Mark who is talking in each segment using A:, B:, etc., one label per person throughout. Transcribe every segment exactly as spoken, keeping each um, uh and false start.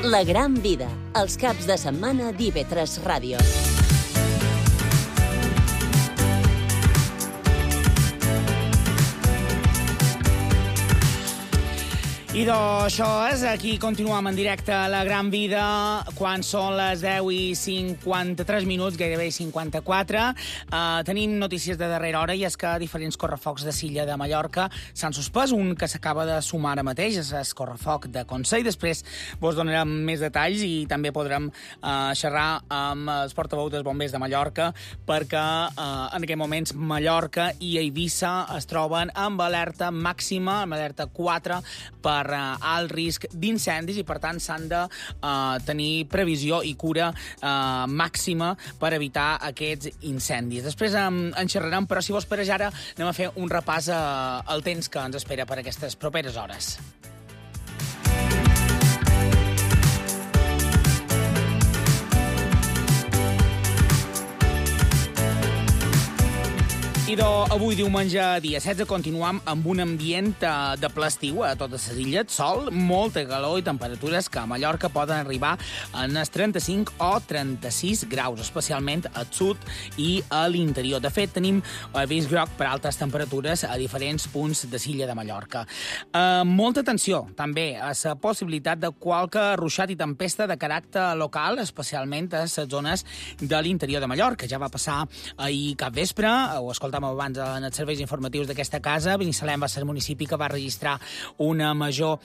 A: La gran vida, els caps de setmana d'I V tres Ràdio.
B: I d'això és, aquí continuem en directe a La Gran Vida, quan són les deu i cinquanta-tres minuts, gairebé cinquanta-quatre. Uh, tenim notícies de darrera hora, i és que diferents correfocs de Silla de Mallorca s'han suspès. Un que s'acaba de sumar ara mateix és el correfoc de Consell. Després vos donarem més detalls i també podrem uh, xerrar amb els portaveus dels bombers de Mallorca, perquè uh, en aquests moments Mallorca i Eivissa es troben amb alerta màxima, amb alerta quatre, per alt risc d'incendis, i per tant s'han de uh, tenir previsió i cura uh, màxima per evitar aquests incendis. Després um, en xerrarem, però si vols per ara anem a fer un repàs uh, al temps que ens espera per aquestes properes hores. I do, avui, diumenge, dia setze, continuam amb un ambient uh, de ple estiu a totes les illes. Sol, molta calor i temperatures que a Mallorca poden arribar en els trenta-cinc o trenta-sis graus, especialment al sud i a l'interior. De fet, tenim avís groc per altes temperatures a diferents punts de l'illa de Mallorca. Uh, molta atenció, també, a la possibilitat de qualque ruixat i tempesta de caràcter local, especialment a les zones de l'interior de Mallorca. Ja va passar ahir cap vespre, ho escoltàvem abans en els serveis informatius d'aquesta casa. Binissalem va ser el municipi que va registrar una major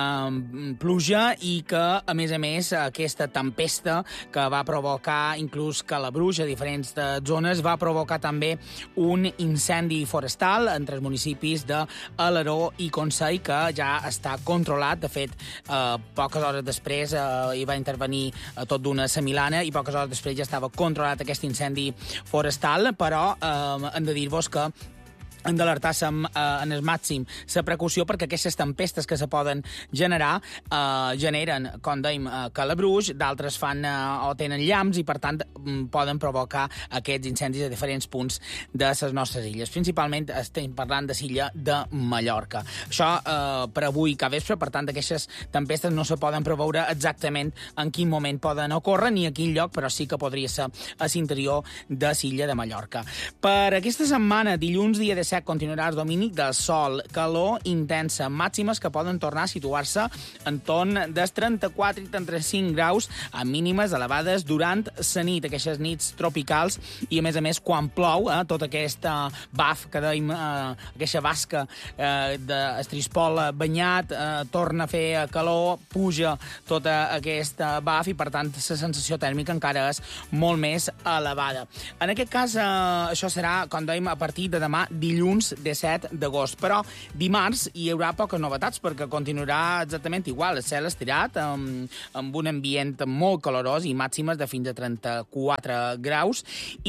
B: eh, pluja, i que, a més a més, aquesta tempesta que va provocar inclús calabruix a diferents zones va provocar també un incendi forestal entre els municipis d'Alaró i Consell, que ja està controlat. De fet, eh, poques hores després eh, hi va intervenir eh, tot d'una semilana, i poques hores després ja estava controlat aquest incendi forestal, però eh, hem de dir-vos que hem d'alertar eh, en el màxim la precaució, perquè aquestes tempestes que se poden generar eh, generen, com dèiem, eh, calabruix, d'altres fan eh, o tenen llamps, i per tant poden provocar aquests incendis a diferents punts de les nostres illes. Principalment estem parlant de l'illa de Mallorca. Això eh, per avui cap vespre, per tant, aquestes tempestes no se poden preveure exactament en quin moment poden ocórrer ni a quin lloc, però sí que podria ser a l'interior de l'illa de Mallorca. Per aquesta setmana, dilluns, dia de set, continuarà el domini del sol, calor intensa, màximes que poden tornar a situar-se en torn dels trenta-quatre i trenta-cinc graus, a mínimes elevades durant la nit, aquestes nits tropicals, i a més a més quan plou, eh, tot aquest uh, baf que dèiem, eh, aquesta basca eh, d'estrispol banyat, eh, torna a fer calor, puja tota aquesta baf, i per tant la sensació tèrmica encara és molt més elevada. En aquest cas, eh, això serà, com dèiem, a partir de demà, dilluns, dilluns disset d'agost. Però dimarts hi haurà poques novetats, perquè continuarà exactament igual, el cel estirat, amb, amb un ambient molt calorós i màximes de fins a trenta-quatre graus.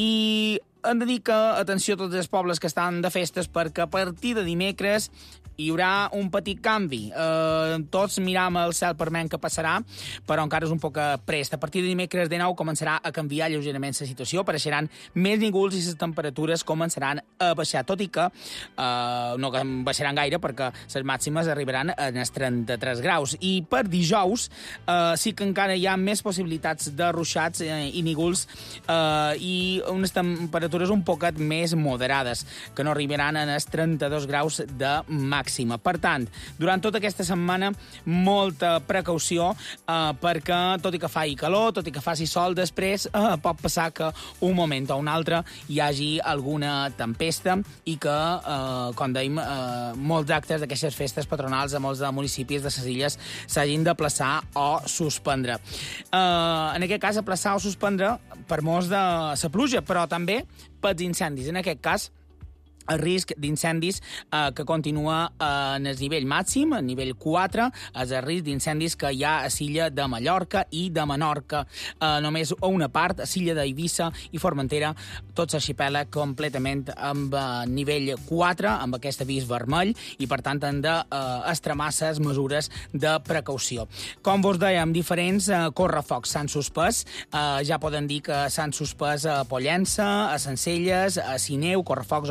B: I hem de dir que, atenció a tots els pobles que estan de festes, perquè a partir de dimecres hi haurà un petit canvi. Eh, tots miram el cel per veure què passarà, però encara és un poc prest. A partir de dimecres de nou començarà a canviar lleugerament la situació, apareixeran més nígols i les temperatures començaran a baixar, tot i que eh, no baixaran gaire, perquè les màximes arribaran a els trenta-tres graus. I per dijous eh, sí que encara hi ha més possibilitats de ruixats eh, i nígols eh, i unes temperatures un poquet més moderades, que no arribaran a els trenta-dos graus de màxim. Per tant, durant tota aquesta setmana, molta precaució, eh, perquè tot i que faci calor, tot i que faci sol, després eh, pot passar que un moment o un altre hi hagi alguna tempesta, i que, eh, com dèiem, eh, molts actes d'aquestes festes patronals a molts de municipis de les illes s'hagin de plaçar o suspendre. Eh, en aquest cas, aplaçar o suspendre per molts de la pluja, però també pels incendis. En aquest cas, el risc d'incendis eh, que continua eh, en el nivell màxim, el nivell quatre, és el risc d'incendis que hi ha a l'illa de Mallorca i de Menorca. Eh, només una part, a l'illa d'Eivissa i Formentera, tot l'arxipèlag completament amb eh, nivell quatre, amb aquest avís vermell, i per tant han d'extremar eh, les mesures de precaució. Com vos dèiem, diferents eh, correfocs s'han suspès. Eh, ja poden dir que s'han suspès a Pollença, a Sencelles, a Sineu, correfocs o Castell de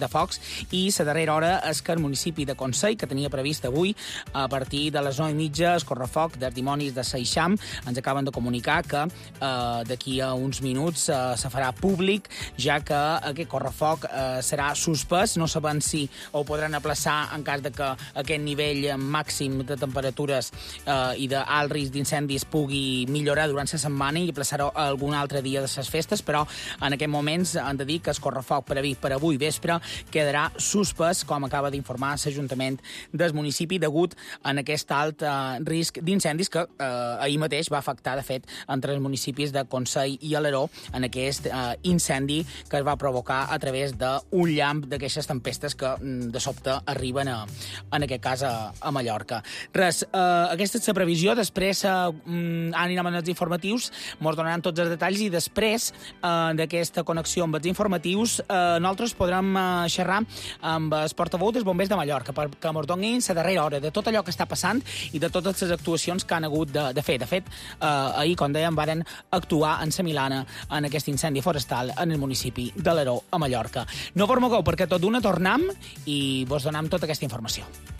B: de focs, i la darrera hora és que el municipi de Consell, que tenia previst avui, a partir de les nou i mitja, el correfoc dels dimonis de Seixam, ens acaben de comunicar que eh, d'aquí a uns minuts eh, se farà públic, ja que aquest correfoc eh, serà suspès. No sabem si ho podran aplaçar en cas de que aquest nivell màxim de temperatures eh, i d'alt risc d'incendis pugui millorar durant la setmana i aplaçar-ho algun altre dia de les festes, però en aquests moments han de dir que el correfoc previst per avui vespre quedarà suspès, com acaba d'informar l'Ajuntament del municipi, degut a aquest alt eh, risc d'incendis que eh, ahir mateix va afectar, de fet, entre els municipis de Consell i Alaró en aquest eh, incendi que es va provocar a través d'un llamp d'aquestes tempestes que de sobte arriben a, en aquest cas a, a Mallorca. Res, eh, aquesta és la previsió, després eh, anirem amb els informatius, mos donaran tots els detalls i després eh, d'aquesta connexió amb els informatius eh, nosaltres podrem eh, xerrar amb el portaveu dels bombers de Mallorca perquè mos donin la darrera hora de tot allò que està passant i de totes les actuacions que han hagut de, de fer. De fet, eh, ahir, com dèiem, varen actuar en la Milana en aquest incendi forestal en el municipi de l'Alaró, a Mallorca. No vos mogueu, perquè tot d'una tornem i vos donem tota aquesta informació.